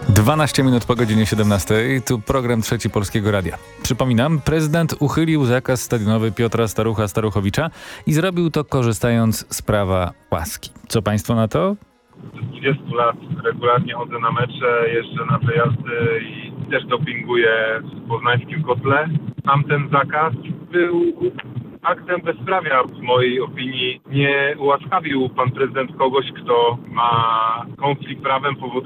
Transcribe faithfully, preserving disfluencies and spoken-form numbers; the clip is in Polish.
dwanaście minut po godzinie siedemnastej, tu program Trzeci Polskiego Radia. Przypominam, prezydent uchylił zakaz stadionowy Piotra Starucha-Staruchowicza i zrobił to korzystając z prawa łaski. Co państwo na to? Od dwudziestu lat regularnie chodzę na mecze, jeżdżę na przejazdy i też dopinguję w poznańskim kotle. Tamten zakaz był aktem bezprawia w mojej opinii. Nie ułaskawił pan prezydent kogoś, kto ma konflikt prawem powodem